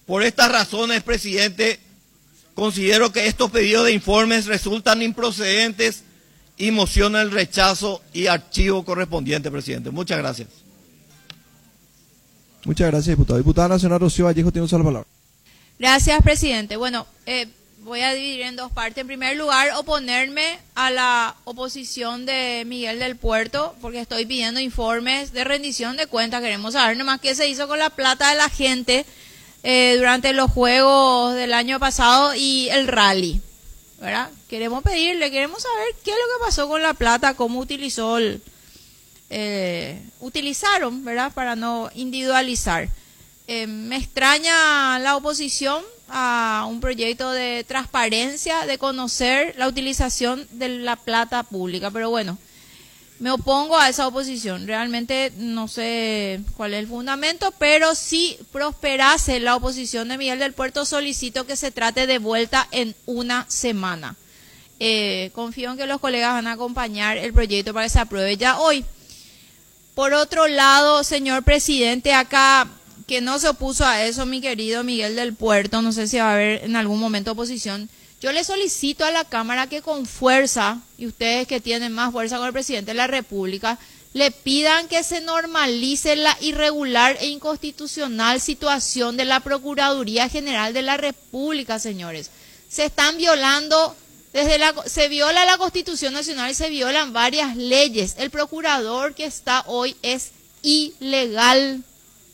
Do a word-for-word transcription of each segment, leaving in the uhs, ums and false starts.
Por estas razones, presidente, considero que estos pedidos de informes resultan improcedentes y mociono el rechazo y archivo correspondiente, presidente. Muchas gracias. Muchas gracias, diputado. Diputada Nacional Rocío Vallejo tiene usted la palabra. Gracias, presidente. Bueno, eh, voy a dividir en dos partes. En primer lugar, oponerme a la oposición de Miguel del Puerto, porque estoy pidiendo informes de rendición de cuentas. Queremos saber nomás qué se hizo con la plata de la gente eh, durante los Juegos del año pasado y el rally, ¿verdad? Queremos pedirle, queremos saber qué es lo que pasó con la plata, cómo utilizó el, eh, utilizaron, ¿verdad? Para no individualizar. Eh, me extraña la oposición a un proyecto de transparencia, de conocer la utilización de la plata pública, pero bueno, me opongo a esa oposición. Realmente no sé cuál es el fundamento, pero si prosperase la oposición de Miguel del Puerto, solicito que se trate de vuelta en una semana. Eh, confío en que los colegas van a acompañar el proyecto para que se apruebe ya hoy. Por otro lado, señor presidente, acá que no se opuso a eso mi querido Miguel del Puerto, no sé si va a haber en algún momento oposición. Yo le solicito a la Cámara que con fuerza, y ustedes que tienen más fuerza con el presidente de la República, le pidan que se normalice la irregular e inconstitucional situación de la Procuraduría General de la República, señores. Se están violando, desde la, se viola la Constitución Nacional y se violan varias leyes. El procurador que está hoy es ilegal.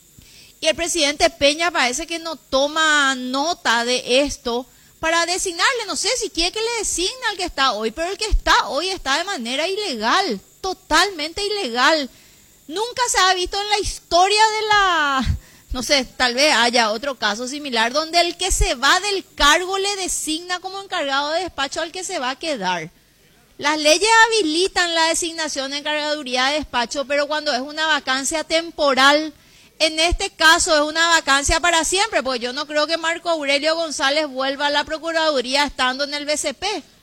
Y el presidente Peña parece que no toma nota de esto para designarle, no sé si quiere que le designe al que está hoy, pero el que está hoy está de manera ilegal, totalmente ilegal. Nunca se ha visto en la historia de la, no sé, tal vez haya otro caso similar, donde el que se va del cargo le designa como encargado de despacho al que se va a quedar. Las leyes habilitan la designación de encargaduría de despacho, pero cuando es una vacancia temporal, en este caso es una vacancia para siempre, porque yo no creo que Marco Aurelio González vuelva a la Procuraduría estando en el B C P.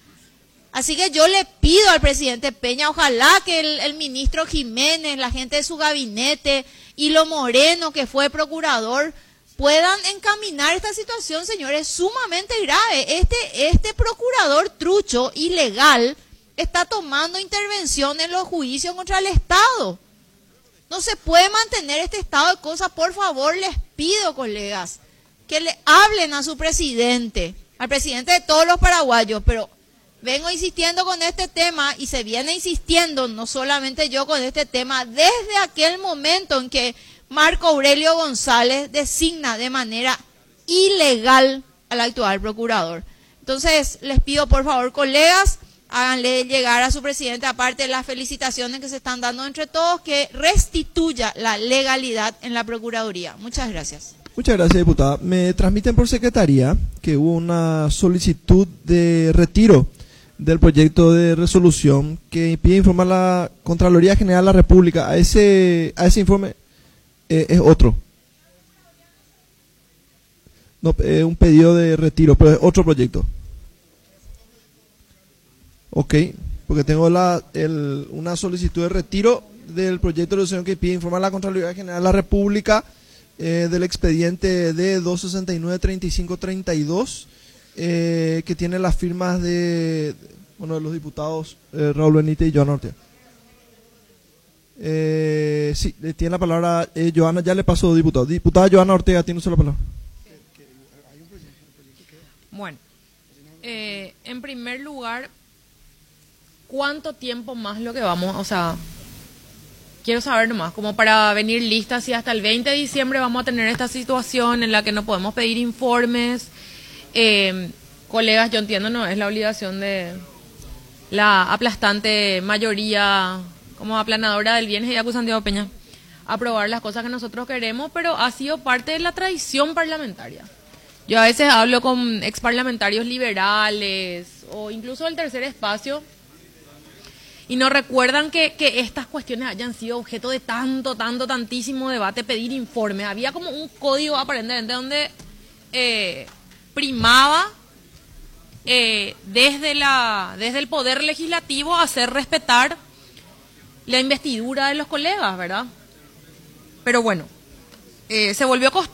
Así que yo le pido al presidente Peña, ojalá que el, el ministro Jiménez, la gente de su gabinete y lo Moreno, que fue procurador, puedan encaminar esta situación, señores, sumamente grave. Este, este procurador trucho, ilegal, está tomando intervención en los juicios contra el Estado. No se puede mantener este estado de cosas. Por favor, les pido, colegas, que le hablen a su presidente, al presidente de todos los paraguayos, pero vengo insistiendo con este tema y se viene insistiendo, no solamente yo con este tema, desde aquel momento en que Marco Aurelio González designa de manera ilegal al actual procurador. Entonces, les pido, por favor, colegas, háganle llegar a su presidente, aparte de las felicitaciones que se están dando entre todos, que restituya la legalidad en la Procuraduría. Muchas gracias. Muchas gracias, diputada. Me transmiten por secretaría que hubo una solicitud de retiro del proyecto de resolución que pide informar a la Contraloría General de la República. A ese, a ese informe eh, es otro. No, es un pedido de retiro, pero es otro proyecto. Ok, porque tengo la, el, una solicitud de retiro del proyecto de resolución que pide informar a la Contraloría General de la República eh, del expediente D doscientos sesenta y nueve, treinta y cinco treinta y dos, eh, que tiene las firmas de, bueno, de los diputados eh, Raúl Benítez y Joana Ortega. Eh, sí, tiene la palabra eh, Joana, ya le pasó, diputado. Diputada Joana Ortega, tiene usted la palabra. Bueno, eh, en primer lugar, ¿cuánto tiempo más lo que vamos? O sea, quiero saber nomás, como para venir lista si hasta el veinte de diciembre vamos a tener esta situación en la que no podemos pedir informes. Eh, colegas, yo entiendo, no es la obligación de la aplastante mayoría como aplanadora del bien, Jaco Santiago Peña, aprobar las cosas que nosotros queremos, pero ha sido parte de la tradición parlamentaria. Yo a veces hablo con exparlamentarios liberales o incluso del tercer espacio y no recuerdan que, que estas cuestiones hayan sido objeto de tanto, tanto, tantísimo debate, pedir informes. Había como un código aparentemente donde eh, primaba eh, desde, la, desde el poder legislativo hacer respetar la investidura de los colegas, ¿verdad? Pero bueno, eh, se volvió costumbre.